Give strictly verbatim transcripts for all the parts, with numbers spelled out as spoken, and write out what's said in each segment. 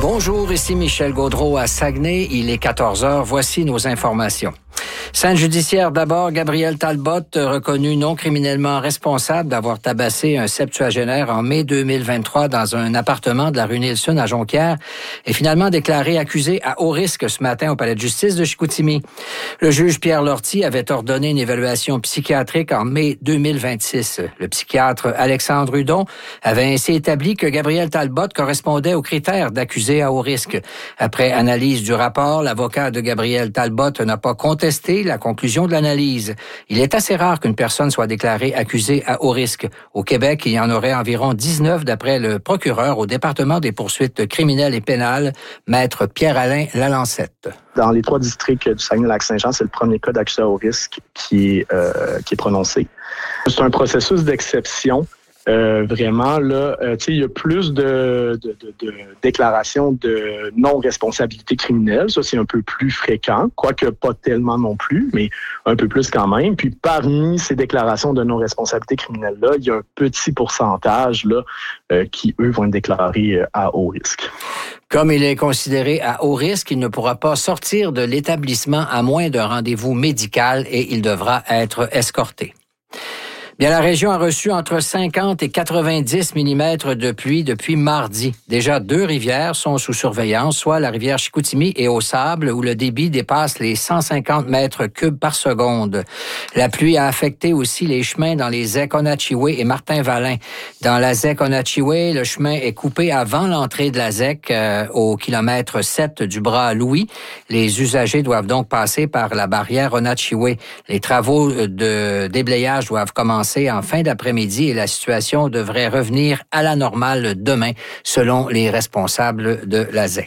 Bonjour, ici Michel Gaudreault à Saguenay. Il est quatorze heures. Voici nos informations. Scène judiciaire d'abord, Gabriel Talbot, reconnu non criminellement responsable d'avoir tabassé un septuagénaire en mai deux mille vingt-trois dans un appartement de la rue Nielsen à Jonquière, est finalement déclaré accusé à haut risque ce matin au palais de justice de Chicoutimi. Le juge Pierre Lortie avait ordonné une évaluation psychiatrique en mai deux mille vingt-six. Le psychiatre Alexandre Hudon avait ainsi établi que Gabriel Talbot correspondait aux critères d'accusé à haut risque. Après analyse du rapport, l'avocat de Gabriel Talbot n'a pas contesté la conclusion de l'analyse. Il est assez rare qu'une personne soit déclarée accusée à haut risque. Au Québec, il y en aurait environ dix-neuf d'après le procureur au département des poursuites criminelles et pénales, maître Pierre-Alain Lalancette. Dans les trois districts du Saguenay-Lac-Saint-Jean, c'est le premier cas d'accusé à haut risque qui est, euh, qui est prononcé. C'est un processus d'exception. Euh, vraiment, là, euh, tu sais, il y a plus de, de, de, de déclarations de non-responsabilité criminelle. Ça, c'est un peu plus fréquent, quoique pas tellement non plus, mais un peu plus quand même. Puis, parmi ces déclarations de non-responsabilité criminelle-là, il y a un petit pourcentage là euh, qui, eux, vont être déclarés euh, à haut risque. Comme il est considéré à haut risque, il ne pourra pas sortir de l'établissement à moins d'un rendez-vous médical et il devra être escorté. Bien, la région a reçu entre cinquante et quatre-vingt-dix millimètres de pluie depuis mardi. Déjà deux rivières sont sous surveillance, soit la rivière Chicoutimi et Au Sable, où le débit dépasse les cent cinquante mètres cubes par seconde. La pluie a affecté aussi les chemins dans les Zec Onatchiway et Martin-Valin. Dans la Zec Onatchiway, le chemin est coupé avant l'entrée de la Zec, euh, au kilomètre sept du bras Louis. Les usagers doivent donc passer par la barrière Onatchiway. Les travaux de déblayage doivent commencer en fin d'après-midi et la situation devrait revenir à la normale demain, selon les responsables de la Zec.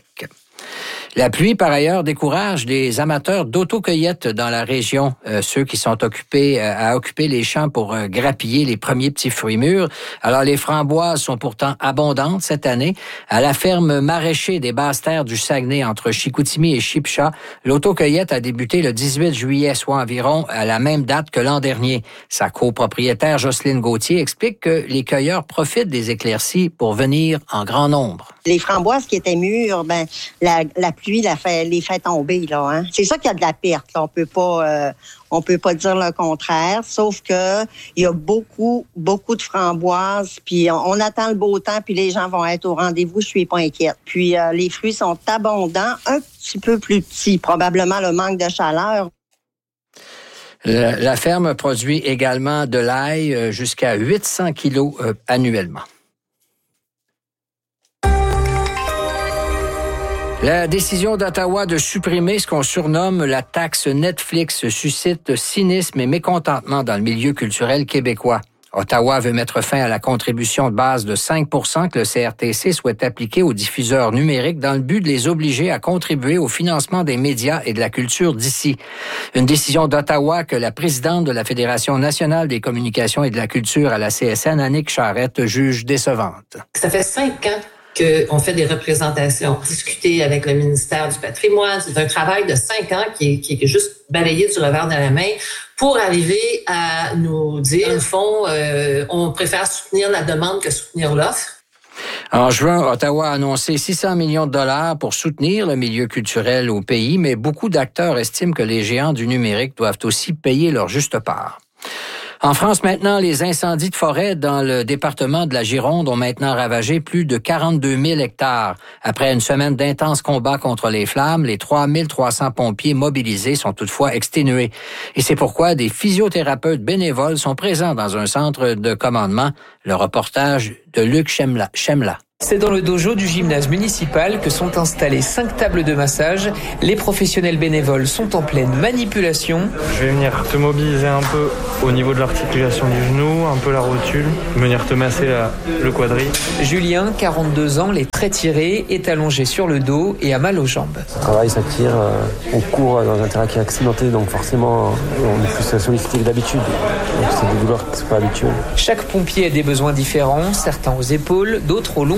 La pluie, par ailleurs, décourage des amateurs d'autocueillette dans la région, euh, ceux qui sont occupés euh, à occuper les champs pour euh, grappiller les premiers petits fruits mûrs. Alors, les framboises sont pourtant abondantes cette année. À la ferme maraîcher des Basses-Terres du Saguenay, entre Chicoutimi et Chipcha, l'autocueillette a débuté le dix-huit juillet, soit environ à la même date que l'an dernier. Sa copropriétaire, Jocelyne Gauthier, explique que les cueilleurs profitent des éclaircies pour venir en grand nombre. Les framboises qui étaient mûres, ben la, la pluie la fait, les fait tomber, là. Hein? C'est ça qu'il y a de la perte. Là. On peut pas, euh, on peut pas dire le contraire. Sauf que il y a beaucoup, beaucoup de framboises. Puis on, on attend le beau temps, puis les gens vont être au rendez-vous. Je suis pas inquiète. Puis euh, les fruits sont abondants, un petit peu plus petits, probablement le manque de chaleur. La, la ferme produit également de l'ail jusqu'à huit cents kilos euh, annuellement. La décision d'Ottawa de supprimer ce qu'on surnomme la taxe Netflix suscite cynisme et mécontentement dans le milieu culturel québécois. Ottawa veut mettre fin à la contribution de base de cinq pour cent que le C R T C souhaite appliquer aux diffuseurs numériques dans le but de les obliger à contribuer au financement des médias et de la culture d'ici. Une décision d'Ottawa que la présidente de la Fédération nationale des communications et de la culture à la C S N, Annick Charrette, juge décevante. Ça fait cinq ans qu'on fait des représentations, discuter avec le ministère du Patrimoine. C'est un travail de cinq ans qui est, qui est juste balayé du revers de la main pour arriver à nous dire, au fond, euh, on préfère soutenir la demande que soutenir l'offre. En juin, Ottawa a annoncé six cents millions de dollars pour soutenir le milieu culturel au pays, mais beaucoup d'acteurs estiment que les géants du numérique doivent aussi payer leur juste part. En France, maintenant, les incendies de forêt dans le département de la Gironde ont maintenant ravagé plus de quarante-deux mille hectares. Après une semaine d'intenses combats contre les flammes, les trois mille trois cents pompiers mobilisés sont toutefois exténués. Et c'est pourquoi des physiothérapeutes bénévoles sont présents dans un centre de commandement. Le reportage de Luc Chemla. Chemla. C'est dans le dojo du gymnase municipal que sont installées cinq tables de massage. Les professionnels bénévoles sont en pleine manipulation. Je vais venir te mobiliser un peu au niveau de l'articulation du genou, un peu la rotule, venir te masser la, le quadri. Julien, quarante-deux ans, les traits tirés, est allongé sur le dos et a mal aux jambes. On travaille, ça tire, on court dans un terrain qui est accidenté, donc forcément on est plus sollicité que d'habitude. Donc c'est des douleurs qui ne sont pas habituelles. Chaque pompier a des besoins différents, certains aux épaules, d'autres au long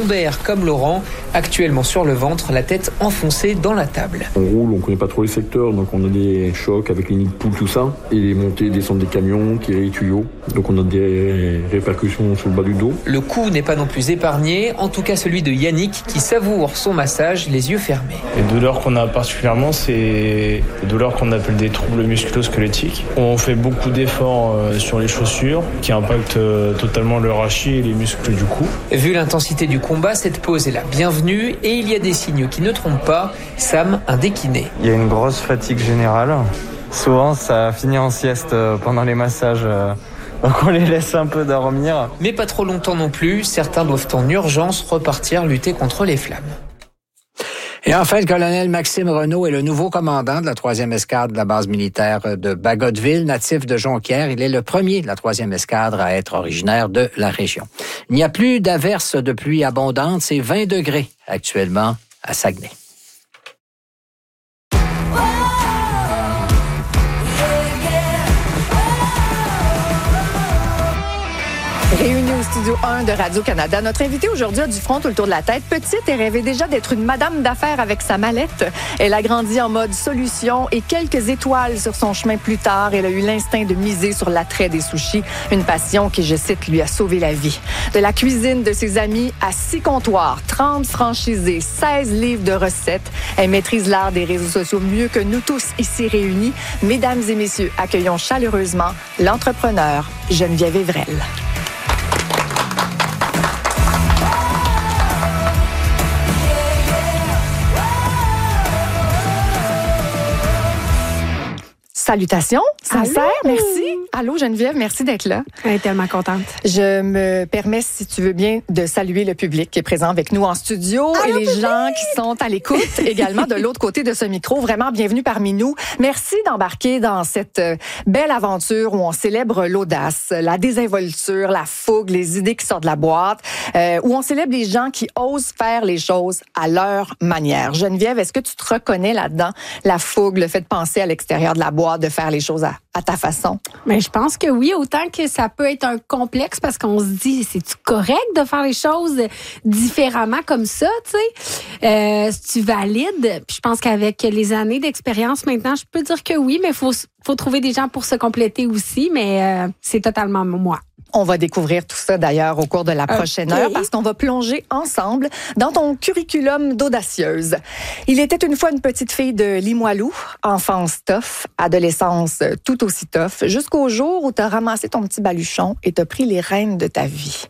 tombèrent comme Laurent, actuellement sur le ventre, la tête enfoncée dans la table. On roule, on connaît pas trop les secteurs, donc on a des chocs avec les nids de poules, tout ça, et les montées, descentes des camions, tirer les tuyaux, donc on a des répercussions sur le bas du dos. Le cou n'est pas non plus épargné, en tout cas celui de Yannick qui savoure son massage les yeux fermés. Les douleurs qu'on a particulièrement, c'est des douleurs qu'on appelle des troubles musculo-squelettiques. On fait beaucoup d'efforts sur les chaussures qui impactent totalement le rachis et les muscles du cou. Vu l'intensité du combat, cette pause est la bienvenue et il y a des signes qui ne trompent pas. Sam, un dékiné. Il y a une grosse fatigue générale. Souvent, ça finit en sieste pendant les massages. Donc on les laisse un peu dormir. Mais pas trop longtemps non plus. Certains doivent en urgence repartir lutter contre les flammes. Et enfin, le colonel Maxime Renaud est le nouveau commandant de la troisième escadre de la base militaire de Bagotville, natif de Jonquière. Il est le premier de la troisième escadre à être originaire de la région. Il n'y a plus d'averses de pluie abondantes. C'est vingt degrés actuellement à Saguenay. Réunis au studio un de Radio-Canada, notre invitée aujourd'hui a du front tout le tour de la tête. Petite et rêvait déjà d'être une madame d'affaires avec sa mallette. Elle a grandi en mode solution et quelques étoiles sur son chemin plus tard. Elle a eu l'instinct de miser sur l'attrait des sushis, une passion qui, je cite, lui a sauvé la vie. De la cuisine de ses amis à six comptoirs, trente franchisés, seize livres de recettes. Elle maîtrise l'art des réseaux sociaux mieux que nous tous ici réunis. Mesdames et messieurs, accueillons chaleureusement l'entrepreneur Geneviève Evrel. Salutations, sincères, merci. Allô Geneviève, merci d'être là. Elle est tellement contente. Je me permets, si tu veux bien, de saluer le public qui est présent avec nous en studio Allô, et les public! gens qui sont à l'écoute également de l'autre côté de ce micro. Vraiment, bienvenue parmi nous. Merci d'embarquer dans cette belle aventure où on célèbre l'audace, la désinvolture, la fougue, les idées qui sortent de la boîte, euh, où on célèbre les gens qui osent faire les choses à leur manière. Geneviève, est-ce que tu te reconnais là-dedans? La fougue, le fait de penser à l'extérieur de la boîte, de faire les choses à, à ta façon? Mais je pense que oui, autant que ça peut être un complexe parce qu'on se dit, c'est-tu correct de faire les choses différemment comme ça, tu sais? Euh, c'est-tu valide? Puis je pense qu'avec les années d'expérience maintenant, je peux dire que oui, mais il faut, faut trouver des gens pour se compléter aussi, mais euh, c'est totalement moi. On va découvrir tout ça d'ailleurs au cours de la prochaine okay. heure parce qu'on va plonger ensemble dans ton curriculum d'audacieuse. Il était une fois une petite fille de Limoilou, enfance tough, adolescence tout aussi tough, jusqu'au jour où tu as ramassé ton petit baluchon et tu as pris les rênes de ta vie.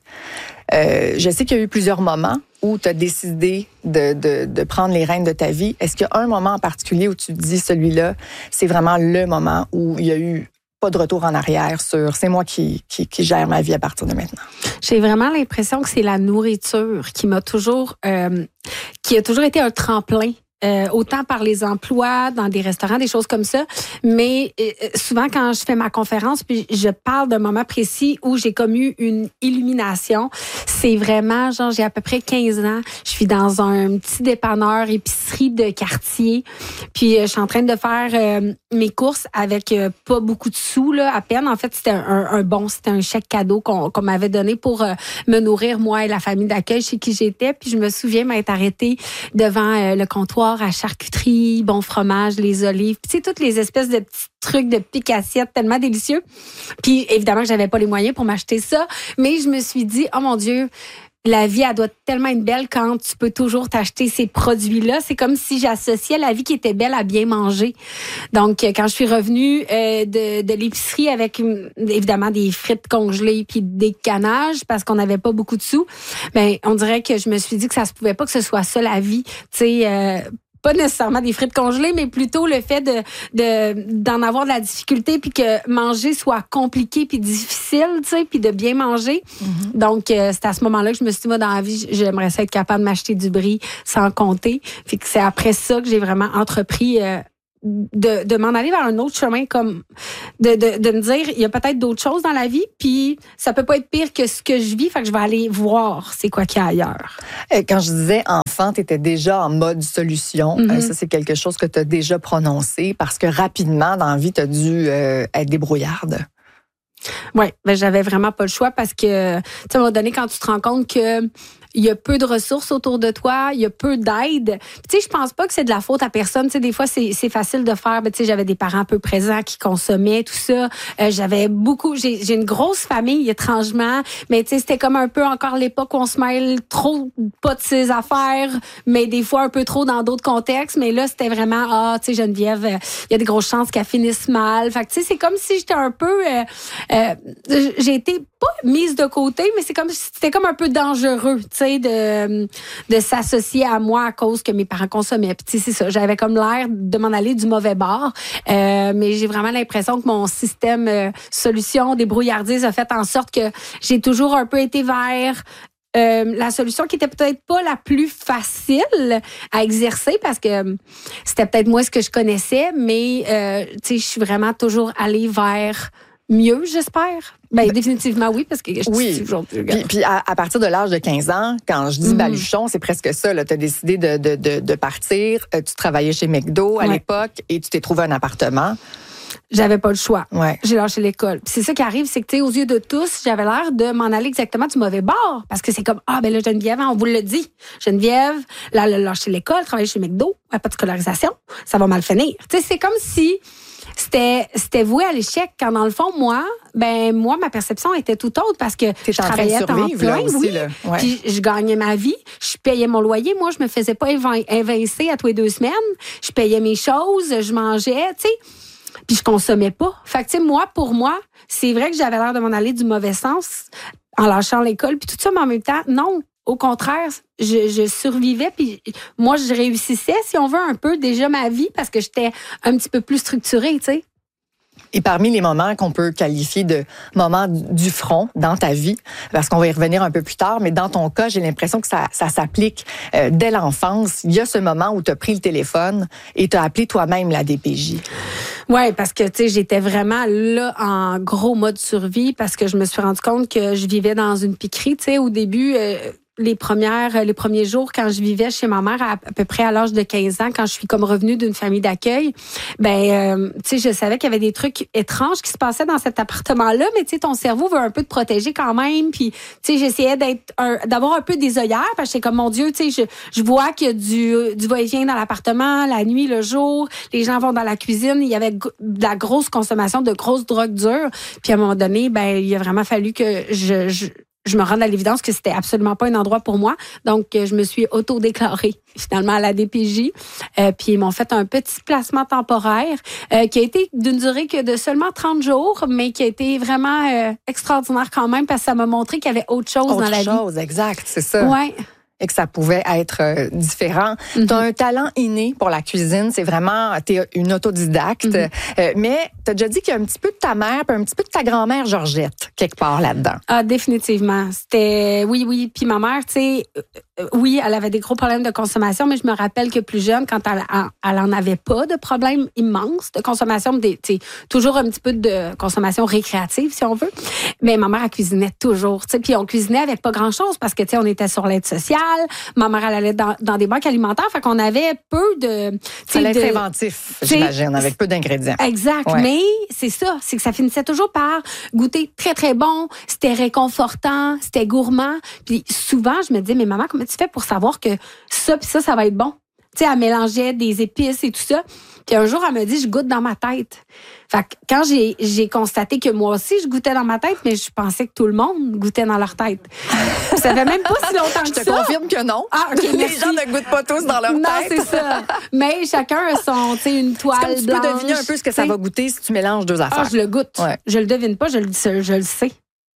Euh, je sais qu'il y a eu plusieurs moments où tu as décidé de, de, de prendre les rênes de ta vie. Est-ce qu'il y a un moment en particulier où tu te dis celui-là, c'est vraiment le moment où il y a eu pas de retour en arrière sur c'est moi qui, qui, qui gère ma vie à partir de maintenant? J'ai vraiment l'impression que c'est la nourriture qui m'a toujours, euh, qui a toujours été un tremplin. Euh, autant par les emplois, dans des restaurants, des choses comme ça. Mais euh, souvent, quand je fais ma conférence, puis je parle d'un moment précis où j'ai comme eu une illumination, c'est vraiment, genre, j'ai à peu près quinze ans. Je suis dans un petit dépanneur, épicerie de quartier. Puis euh, je suis en train de faire euh, mes courses avec euh, pas beaucoup de sous, là, à peine. En fait, c'était un, un bon, c'était un chèque cadeau qu'on, qu'on m'avait donné pour euh, me nourrir, moi et la famille d'accueil chez qui j'étais. Puis je me souviens m'être arrêtée devant euh, le comptoir à charcuterie, bon fromage, les olives, tu sais, toutes les espèces de petits trucs de pique-assiette tellement délicieux. Puis évidemment que j'avais pas les moyens pour m'acheter ça, mais je me suis dit, oh mon Dieu, la vie, elle doit tellement être belle quand tu peux toujours t'acheter ces produits-là. C'est comme si j'associais la vie qui était belle à bien manger. Donc, quand je suis revenue euh, de, de l'épicerie avec, évidemment, des frites congelées puis des canages parce qu'on n'avait pas beaucoup de sous, ben, on dirait que je me suis dit que ça se pouvait pas que ce soit ça la vie. Tu sais, euh, pas nécessairement des frites congelées, mais plutôt le fait de, de d'en avoir de la difficulté puis que manger soit compliqué puis difficile, tu sais, puis de bien manger. Mm-hmm. Donc, euh, c'est à ce moment-là que je me suis dit, moi, dans la vie, j'aimerais ça être capable de m'acheter du brie sans compter. Puis que c'est après ça que j'ai vraiment entrepris euh, de, de m'en aller vers un autre chemin, comme de, de, de me dire, il y a peut-être d'autres choses dans la vie, puis ça peut pas être pire que ce que je vis, fait que je vais aller voir c'est quoi qu'il y a ailleurs. Quand je disais enfant, tu étais déjà en mode solution. Mm-hmm. Ça, c'est quelque chose que tu as déjà prononcé parce que rapidement, dans la vie, tu as dû euh, être débrouillarde. Oui, ben j'avais vraiment pas le choix parce que, tu sais, à un moment donné, quand tu te rends compte que il il y a peu de ressources autour de toi, il y a peu d'aide. Tu sais, je pense pas que c'est de la faute à personne. Tu sais, des fois, c'est, c'est facile de faire. Ben, tu sais, j'avais des parents peu présents qui consommaient tout ça. Euh, j'avais beaucoup, j'ai, j'ai une grosse famille, étrangement. Mais tu sais, c'était comme un peu encore l'époque où on se mêle trop pas de ses affaires, mais des fois un peu trop dans d'autres contextes. Mais là, c'était vraiment, ah, tu sais, Geneviève, il euh, y a des grosses chances qu'elle finisse mal. Fait que tu sais, c'est comme si j'étais un peu, euh, euh, j'ai été pas mise de côté, mais c'est comme c'était comme un peu dangereux, tu sais, de de s'associer à moi à cause que mes parents consommaient. Puis tu sais, c'est ça, j'avais comme l'air de m'en aller du mauvais bord, euh, mais j'ai vraiment l'impression que mon système euh, solution débrouillardise a fait en sorte que j'ai toujours un peu été vers Euh, la solution qui était peut-être pas la plus facile à exercer parce que euh, c'était peut-être moi ce que je connaissais, mais euh, tu sais, je suis vraiment toujours allée vers mieux, j'espère. Ben, ben définitivement oui, parce que je oui. suis toujours plus Puis, puis à, à partir de l'âge de quinze ans, quand je dis mm. baluchon, c'est presque ça. Tu as décidé de, de, de, de partir. Euh, tu travaillais chez McDo à ouais. l'époque et tu t'es trouvé un appartement. J'avais pas le choix. Ouais. J'ai lâché l'école. Puis c'est ça qui arrive, c'est que, tu sais, aux yeux de tous, j'avais l'air de m'en aller exactement du mauvais bord. Parce que c'est comme, ah, ben là, Geneviève, on vous le dit. Geneviève, là, elle a lâché l'école, travailler chez McDo, elle a pas de scolarisation, ça va mal finir. Tu sais, c'est comme si c'était, c'était voué à l'échec. Quand dans le fond, moi, ben, moi, ma perception était tout autre parce que T'es je en travaillais à temps plein, aussi, oui. Là. Ouais. Puis je gagnais ma vie, je payais mon loyer. Moi, je me faisais pas évincer à tous les deux semaines. Je payais mes choses, je mangeais, tu sais. Puis je consommais pas. Fait que, tu sais, moi, pour moi, c'est vrai que j'avais l'air de m'en aller du mauvais sens en lâchant l'école. Puis tout ça, mais en même temps, non. Au contraire, je, je survivais. Puis moi, je réussissais, si on veut, un peu déjà ma vie parce que j'étais un petit peu plus structurée, tu sais. Et parmi les moments qu'on peut qualifier de moments du front dans ta vie, parce qu'on va y revenir un peu plus tard, mais dans ton cas, j'ai l'impression que ça, ça s'applique euh, dès l'enfance. Il y a ce moment où tu as pris le téléphone et tu as appelé toi-même la D P J. Oui, parce que tu sais, j'étais vraiment là en gros mode survie parce que je me suis rendu compte que je vivais dans une piquerie. Tu sais, au début... Euh, les premières, les premiers jours quand je vivais chez ma mère à, à peu près à l'âge de quinze ans, quand je suis comme revenue d'une famille d'accueil, ben, euh, tu sais, je savais qu'il y avait des trucs étranges qui se passaient dans cet appartement-là, mais tu sais, ton cerveau veut un peu te protéger quand même, puis tu sais, j'essayais d'être, un, d'avoir un peu des œillères, parce que j'étais comme, mon Dieu, tu sais, je, je vois qu'il y a du, du va-et-vient dans l'appartement, la nuit, le jour, les gens vont dans la cuisine, il y avait de la grosse consommation de grosses drogues dures, puis à un moment donné, ben, il a vraiment fallu que je, je je me rende à l'évidence que c'était absolument pas un endroit pour moi. Donc, je me suis auto-déclarée finalement à la D P J. Euh, puis, ils m'ont fait un petit placement temporaire euh, qui a été d'une durée que de seulement trente jours, mais qui a été vraiment euh, extraordinaire quand même parce que ça m'a montré qu'il y avait autre chose autre dans la chose, vie. Autre chose, exact, c'est ça. Ouais. Et que ça pouvait être euh, différent. Mm-hmm. Tu as un talent inné pour la cuisine. C'est vraiment, tu es une autodidacte. Mm-hmm. Euh, mais tu as déjà dit qu'il y a un petit peu de ta mère puis un petit peu de ta grand-mère Georgette, quelque part là-dedans. Ah, définitivement. C'était, oui, oui. Puis ma mère, tu sais, euh, oui, elle avait des gros problèmes de consommation, mais je me rappelle que plus jeune, quand elle, elle en avait pas de problème immense de consommation, des, tu sais, toujours un petit peu de consommation récréative, si on veut. Mais ma mère, elle cuisinait toujours, tu sais. Puis on cuisinait avec pas grand-chose parce que, tu sais, on était sur l'aide sociale. Ma mère, elle allait dans, dans des banques alimentaires. Fait qu'on avait peu de... Ça allait être inventif, j'imagine, avec peu d'ingrédients. Exact. Ouais. Mais c'est ça. C'est que ça finissait toujours par goûter très, très bon. C'était réconfortant. C'était gourmand. Puis souvent, je me disais, mais maman, comment tu fais pour savoir que ça puis ça, ça va être bon? Tu sais, elle mélangeait des épices et tout ça. Puis un jour, elle me dit, je goûte dans ma tête. Fait que quand j'ai, j'ai constaté que moi aussi, je goûtais dans ma tête, mais je pensais que tout le monde goûtait dans leur tête. Ça fait même pas si longtemps que ça. Je te confirme que non. Ah, okay, les gens ne goûtent pas tous dans leur non, tête. Non, c'est ça. Mais chacun a son, tu sais, une toile blanche. C'est comme tu peux deviner un peu ce que ça va goûter si tu mélanges deux affaires. Ah, je le goûte. Ouais. Je le devine pas, je le, je le sais.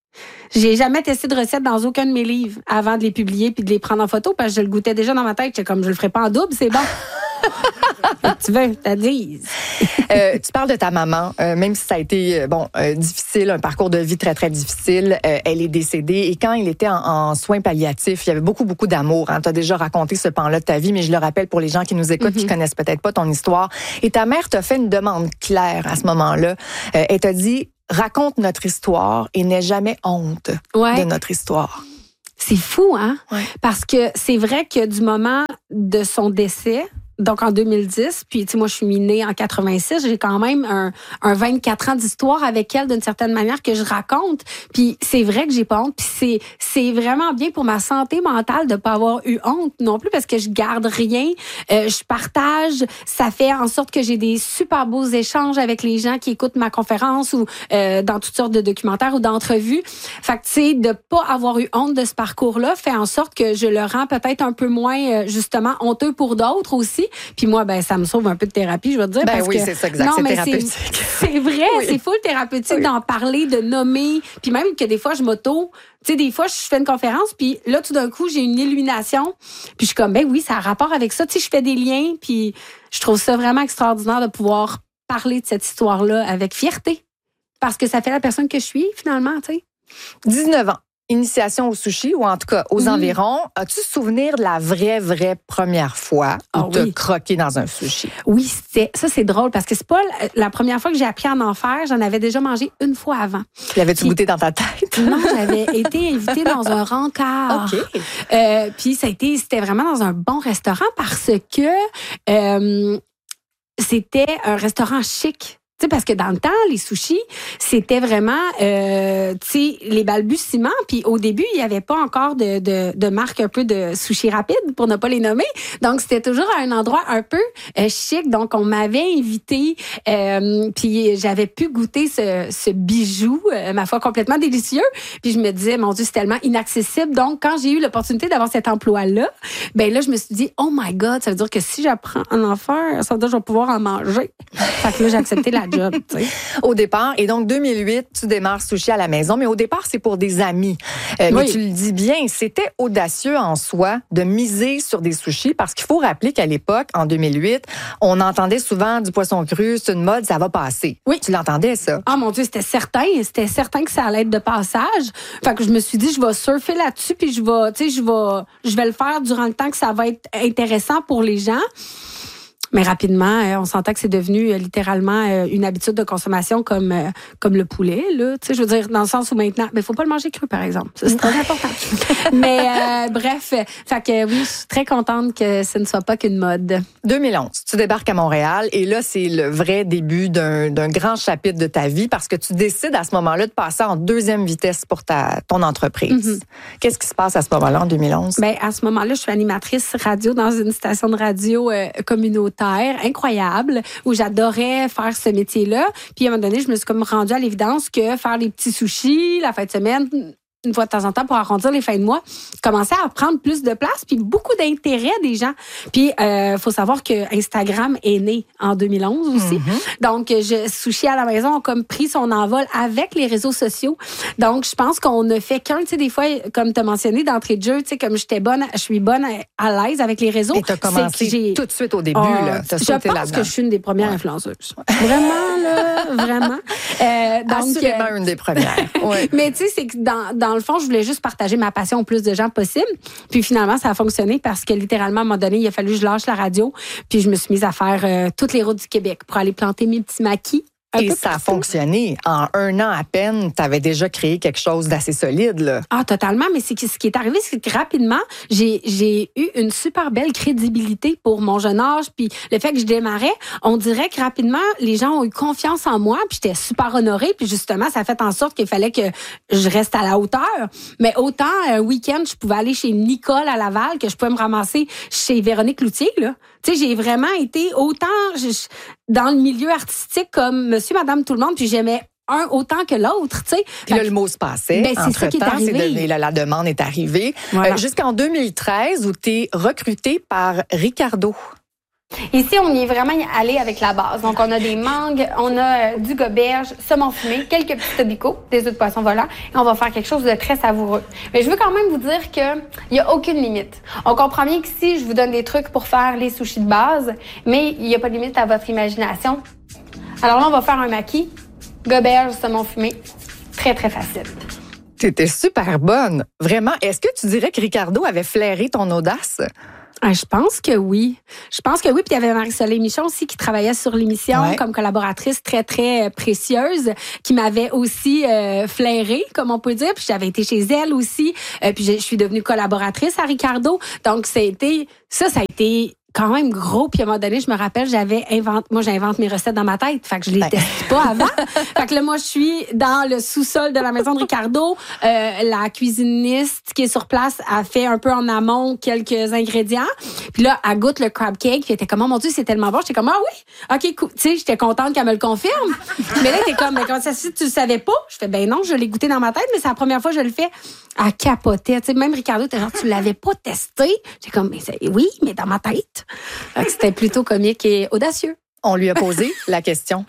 J'ai jamais testé de recette dans aucun de mes livres avant de les publier puis de les prendre en photo parce que je le goûtais déjà dans ma tête. J'étais comme, je le ferai pas en double, c'est bon. Tu veux, t'as dit. euh, tu parles de ta maman, euh, même si ça a été bon euh, difficile, un parcours de vie très très difficile. Euh, elle est décédée et quand il était en, en soins palliatifs, il y avait beaucoup beaucoup d'amour. Hein. Tu as déjà raconté ce pan-là de ta vie, mais je le rappelle pour les gens qui nous écoutent, mm-hmm. qui connaissent peut-être pas ton histoire. Et ta mère t'a fait une demande claire à ce moment-là. Euh, elle t'a dit, raconte notre histoire et n'aie jamais honte ouais. de notre histoire. C'est fou, hein? Ouais. Parce que c'est vrai que du moment de son décès donc en deux mille dix, puis tu sais moi je suis née en quatre-vingt-six, j'ai quand même un, un vingt-quatre ans d'histoire avec elle d'une certaine manière que je raconte, puis c'est vrai que j'ai pas honte, puis c'est c'est vraiment bien pour ma santé mentale de pas avoir eu honte non plus parce que je garde rien, euh, je partage, ça fait en sorte que j'ai des super beaux échanges avec les gens qui écoutent ma conférence ou euh, dans toutes sortes de documentaires ou d'entrevues. Fait que tu sais de pas avoir eu honte de ce parcours-là fait en sorte que je le rends peut-être un peu moins euh, justement honteux pour d'autres aussi. Puis moi, ben ça me sauve un peu de thérapie, je veux te dire. Ben parce oui, que, c'est ça, exact. Non, c'est mais thérapeutique. C'est, c'est vrai, oui. c'est full thérapeutique oui. d'en parler, de nommer. Puis même que des fois, je m'auto... Tu sais, des fois, je fais une conférence, puis là, tout d'un coup, j'ai une illumination. Puis je suis comme, ben oui, ça a rapport avec ça. Tu sais, je fais des liens, puis je trouve ça vraiment extraordinaire de pouvoir parler de cette histoire-là avec fierté. Parce que ça fait la personne que je suis, finalement, tu sais. dix-neuf ans. Initiation au sushi, ou en tout cas aux mmh. environs. As-tu souvenir de la vraie, vraie première fois où oh, tu as oui. croqué dans un sushi? Oui, c'était, ça c'est drôle parce que c'est pas la, la première fois que j'ai appris à en faire. J'en avais déjà mangé une fois avant. L'avais-tu goûté dans ta tête? Non, j'avais été invitée dans un rencard. OK. Euh, puis ça a été, c'était vraiment dans un bon restaurant parce que euh, c'était un restaurant chic. Tu sais, parce que dans le temps, les sushis, c'était vraiment, euh, tu sais, les balbutiements. Puis au début, il n'y avait pas encore de, de, de marque un peu de sushi rapide, pour ne pas les nommer. Donc, c'était toujours à un endroit un peu euh, chic. Donc, on m'avait invitée. Euh, puis j'avais pu goûter ce, ce bijou, euh, ma foi, complètement délicieux. Puis je me disais, mon Dieu, c'est tellement inaccessible. Donc, quand j'ai eu l'opportunité d'avoir cet emploi-là, ben là, je me suis dit, oh my God, ça veut dire que si j'apprends à en faire, ça veut dire que je vais pouvoir en manger. Fait que là, j'ai accepté la job, tu sais. Au départ, et donc deux mille huit, tu démarres sushi à la maison, mais au départ, c'est pour des amis. Euh, oui. Mais tu le dis bien, c'était audacieux en soi de miser sur des sushis parce qu'il faut rappeler qu'à l'époque, en deux mille huit, on entendait souvent du poisson cru, c'est une mode, ça va passer. Oui. Tu l'entendais, ça? Ah, mon Dieu, c'était certain. C'était certain que ça allait être de passage. Fait que je me suis dit, je vais surfer là-dessus puis je vais, tu sais, je vais, je vais le faire durant le temps que ça va être intéressant pour les gens. Mais rapidement, on s'entend que c'est devenu littéralement une habitude de consommation comme comme le poulet, là. Tu sais, je veux dire, dans le sens où maintenant, mais faut pas le manger cru, par exemple. Ça, c'est très important. Mais euh, bref, fait que oui, je suis très contente que ce ne soit pas qu'une mode. deux mille onze, tu débarques à Montréal et là, c'est le vrai début d'un, d'un grand chapitre de ta vie parce que tu décides à ce moment-là de passer en deuxième vitesse pour ta ton entreprise. Mm-hmm. Qu'est-ce qui se passe à ce moment-là, en deux mille onze? Ben, à ce moment-là, je suis animatrice radio dans une station de radio euh, communautaire incroyable où j'adorais faire ce métier-là. Puis à un moment donné, je me suis comme rendue à l'évidence que faire les petits sushis la fin de semaine, une fois de temps en temps pour arrondir les fins de mois, commençait à prendre plus de place puis beaucoup d'intérêt des gens. Puis euh, faut savoir que Instagram est né en deux mille onze aussi. Mm-hmm. Donc je sushi à la maison a comme pris son envol avec les réseaux sociaux. Donc je pense qu'on ne fait qu'un, tu sais des fois comme tu as mentionné d'entrée de jeu, tu sais comme j'étais bonne, je suis bonne à, à l'aise avec les réseaux. Et tu as commencé j'ai... tout de suite au début oh, là, t'as je sauté pense là-dedans. Que je suis une des premières ouais. influenceuses. Vraiment là, vraiment. Euh, donc assurément euh, une des premières. Ouais. Mais tu sais c'est que dans dans Dans le fond, je voulais juste partager ma passion au plus de gens possible. Puis finalement, ça a fonctionné parce que littéralement, à un moment donné, il a fallu que je lâche la radio. Puis je me suis mise à faire euh, toutes les routes du Québec pour aller planter mes petits maquis. Et ça a fonctionné. En un an à peine, tu avais déjà créé quelque chose d'assez solide, là. Ah, totalement. Mais c'est que, ce qui est arrivé, c'est que rapidement, j'ai, j'ai eu une super belle crédibilité pour mon jeune âge. Puis le fait que je démarrais, on dirait que rapidement, les gens ont eu confiance en moi. Puis j'étais super honorée. Puis justement, ça a fait en sorte qu'il fallait que je reste à la hauteur. Mais autant, un week-end, je pouvais aller chez Nicole à Laval que je pouvais me ramasser chez Véronique Loutier, là. Tu sais, j'ai vraiment été autant je, dans le milieu artistique comme monsieur, madame, tout le monde, puis j'aimais un autant que l'autre, tu sais. Puis là, le mot se passait. Ben, c'est ça qui est arrivé. C'est devenu, la, la demande est arrivée. Voilà. Euh, jusqu'en deux mille treize, où tu es recrutée par Ricardo. Ici, on y est vraiment allé avec la base. Donc, on a des mangues, on a euh, du goberge, saumon fumé, quelques petits tobicots, des œufs de poisson volants, et on va faire quelque chose de très savoureux. Mais je veux quand même vous dire qu'il n'y a aucune limite. On comprend bien qu'ici, je vous donne des trucs pour faire les sushis de base, mais il n'y a pas de limite à votre imagination. Alors là, on va faire un maquis, goberge, saumon fumé. Très, très facile. T'étais super bonne. Vraiment. Est-ce que tu dirais que Ricardo avait flairé ton audace? Ah, je pense que oui. Je pense que oui. Puis il y avait Marie-Soleil Michon aussi qui travaillait sur l'émission ouais. comme collaboratrice très, très précieuse, qui m'avait aussi euh, flairée, comme on peut dire. Puis j'avais été chez elle aussi. Euh, puis je suis devenue collaboratrice à Ricardo. Donc, ça a été, ça, ça a été quand même gros. Puis à un moment donné, je me rappelle, j'avais inventé, moi j'invente mes recettes dans ma tête, fait que je les teste pas avant. Fait que là, moi je suis dans le sous-sol de la maison de Ricardo. Euh, la cuisiniste qui est sur place a fait un peu en amont quelques ingrédients. Puis là, elle goûte le crab cake. Puis elle était comme, oh mon Dieu, c'est tellement bon. J'étais comme, ah oui, ok, cool. Tu sais, j'étais contente qu'elle me le confirme. Mais là, t'es comme, mais comment ça se fait, tu le savais pas? Je fais, ben non, je l'ai goûté dans ma tête, mais c'est la première fois que je le fais. Elle capotait. Tu sais, même Ricardo était genre, tu l'avais pas testé? J'étais comme, mais c'est, oui, mais dans ma tête. Donc, c'était plutôt comique et audacieux. On lui a posé la question.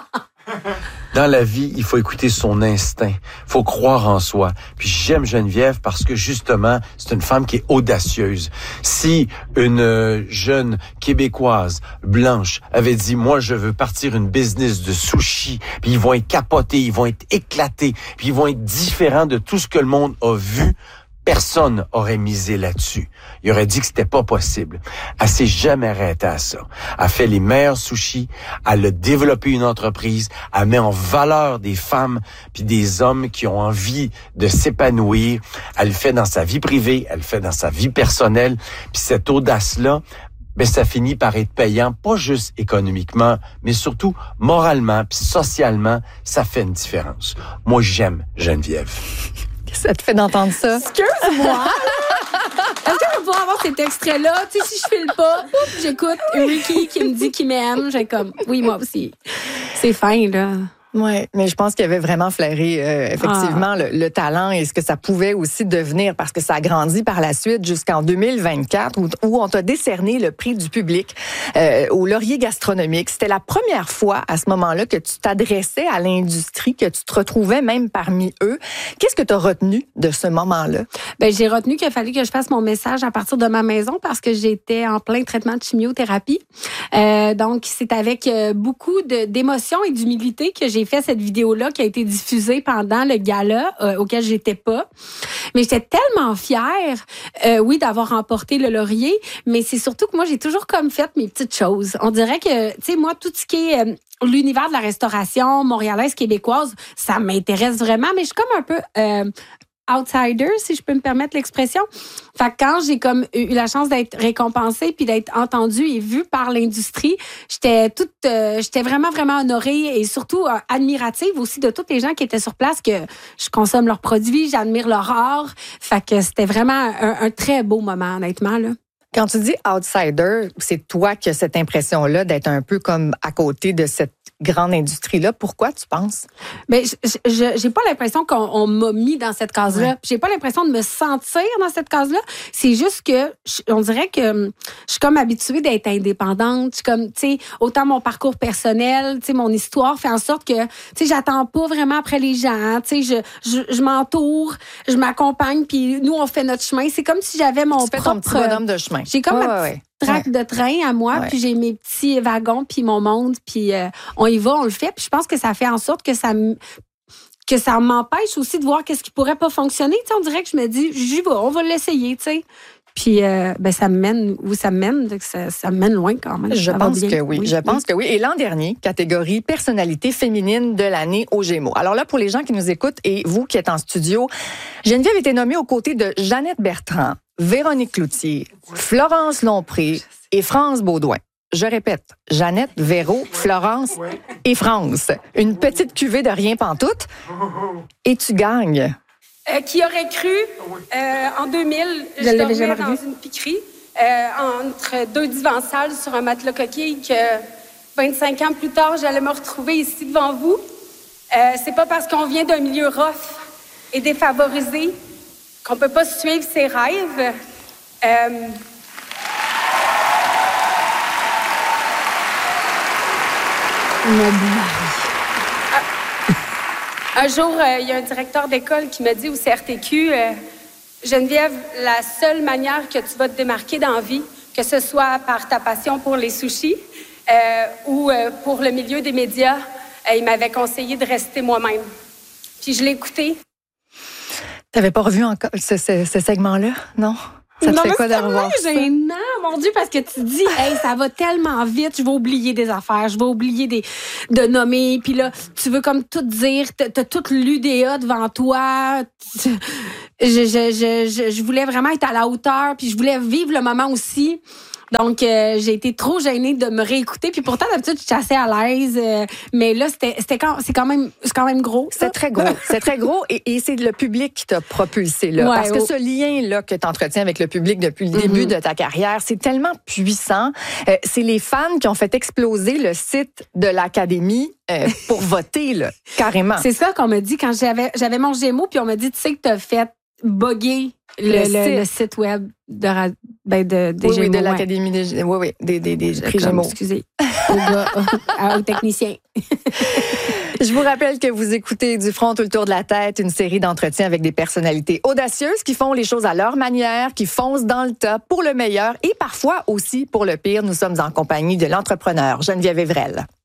Dans la vie, il faut écouter son instinct. Il faut croire en soi. Puis j'aime Geneviève parce que justement, c'est une femme qui est audacieuse. Si une jeune Québécoise blanche avait dit, moi, je veux partir une business de sushi, puis ils vont être capotés, ils vont être éclatés, puis ils vont être différents de tout ce que le monde a vu, personne aurait misé là-dessus. Il aurait dit que c'était pas possible. Elle s'est jamais arrêtée à ça. Elle fait les meilleurs sushis. Elle a développé une entreprise. Elle met en valeur des femmes puis des hommes qui ont envie de s'épanouir. Elle le fait dans sa vie privée. Elle le fait dans sa vie personnelle. Puis cette audace-là, ben ça finit par être payant, pas juste économiquement, mais surtout moralement puis socialement. Ça fait une différence. Moi, j'aime Geneviève. Ça te fait d'entendre ça? Excuse-moi! Est-ce que je vais pouvoir avoir cet extrait-là? Tu sais, si je file pas, j'écoute Ricky qui me dit qu'il m'aime. J'ai comme, oui, moi aussi. C'est fin, là. Oui, mais je pense qu'il avait vraiment flairé euh, effectivement ah. le, le talent et ce que ça pouvait aussi devenir parce que ça a grandi par la suite jusqu'en deux mille vingt-quatre où, où on t'a décerné le prix du public euh, au Laurier gastronomique. C'était la première fois à ce moment-là que tu t'adressais à l'industrie, que tu te retrouvais même parmi eux. Qu'est-ce que tu as retenu de ce moment-là? Ben j'ai retenu qu'il fallait que je fasse mon message à partir de ma maison parce que j'étais en plein traitement de chimiothérapie. Euh, donc c'est avec euh, beaucoup de, d'émotion et d'humilité que j'ai fait cette vidéo-là qui a été diffusée pendant le gala euh, auquel j'étais pas. Mais j'étais tellement fière, euh, oui, d'avoir remporté le laurier, mais c'est surtout que moi, j'ai toujours comme fait mes petites choses. On dirait que, tu sais, moi, tout ce qui est euh, l'univers de la restauration montréalaise, québécoise, ça m'intéresse vraiment, mais je suis comme un peu... Euh, outsider, si je peux me permettre l'expression. Fait que quand j'ai comme eu la chance d'être récompensée puis d'être entendue et vue par l'industrie, j'étais toute, euh, j'étais vraiment vraiment honorée et surtout euh, admirative aussi de tous les gens qui étaient sur place, que je consomme leurs produits, j'admire leur art. Fait que c'était vraiment un, un très beau moment, honnêtement, là. Quand tu dis outsider, c'est toi qui as cette impression-là d'être un peu comme à côté de cette grande industrie-là. Pourquoi tu penses? Mais je, je j'ai pas l'impression qu'on on m'a mis dans cette case-là. Ouais. J'ai pas l'impression de me sentir dans cette case-là. C'est juste que je, on dirait que je suis comme habituée d'être indépendante. Je suis comme, tu sais, autant mon parcours personnel, tu sais, mon histoire fait en sorte que, tu sais, j'attends pas vraiment après les gens. Tu sais, je, je, je m'entoure, je m'accompagne, puis nous on fait notre chemin. C'est comme si j'avais mon tu fais propre ton petit bonhomme de chemin. J'ai comme ouais, ma ouais, petite traque ouais. de train à moi, ouais. puis j'ai mes petits wagons, puis mon monde, puis euh, on y va, on le fait. Puis je pense que ça fait en sorte que ça m- que ça m'empêche aussi de voir qu'est-ce qui pourrait pas fonctionner. Tu sais, on dirait que je me dis, j'y vais, on va l'essayer, tu sais. Puis euh, ben ça me mène où ça me mène, ça, ça me mène loin quand même. Je pense que oui, oui, je pense oui. que oui. Et l'an dernier, catégorie personnalité féminine de l'année aux Gémeaux. Alors là, pour les gens qui nous écoutent et vous qui êtes en studio, Geneviève était nommée aux côtés de Jeannette Bertrand, Véronique Cloutier, Florence Lompré et France Baudouin. Je répète, Jeannette, Véro, Florence et France. Une petite cuvée de rien pantoute. Et tu gagnes. Euh, qui aurait cru, euh, en deux mille, je, je dormais dans une piquerie, euh, entre deux divans sales sur un matelas coquille, que vingt-cinq ans plus tard, j'allais me retrouver ici devant vous. Euh, c'est pas parce qu'on vient d'un milieu rough et défavorisé qu'on peut pas suivre ses rêves. Euh, Mon mari. Un jour, euh, il y a un directeur d'école qui m'a dit au C R T Q, euh, Geneviève, la seule manière que tu vas te démarquer dans la vie, que ce soit par ta passion pour les sushis euh, ou euh, pour le milieu des médias, euh, il m'avait conseillé de rester moi-même. Puis je l'ai écouté. T'avais pas revu encore ce, ce, ce segment-là, non? Ça te non, fait quoi de revoir ça? Gênant, mon Dieu, parce que tu dis, hey, ça va tellement vite, je vais oublier des affaires, je vais oublier des, de nommer, puis là, tu veux comme tout dire, t'as, t'as tout l'U D A devant toi. Je, je, je, je, je voulais vraiment être à la hauteur, puis je voulais vivre le moment aussi. Donc, euh, j'ai été trop gênée de me réécouter. Puis pourtant, d'habitude, je suis assez à l'aise. Euh, mais là, c'était, c'était quand, c'est quand même, c'est quand même gros. C'est très gros. C'est très gros. Et, et c'est le public qui t'a propulsé là. Ouais, Parce que oh. ce lien-là que tu entretiens avec le public depuis le mm-hmm. début de ta carrière, c'est tellement puissant. Euh, c'est les fans qui ont fait exploser le site de l'Académie euh, pour voter, là, carrément. C'est ça qu'on m'a dit quand j'avais, j'avais mon Gémeaux, puis on m'a dit, tu sais que t'as fait bugger le, le, site. le, le site web de, ben de, des oui, Gémeaux. Oui, de l'Académie des, oui, oui, des, des, des prix Gémeaux. Excusez, au gars, au, au technicien. Je vous rappelle que vous écoutez Du front tout le tour de la tête, une série d'entretiens avec des personnalités audacieuses qui font les choses à leur manière, qui foncent dans le tas pour le meilleur et parfois aussi pour le pire. Nous sommes en compagnie de l'entrepreneur Geneviève Evrel.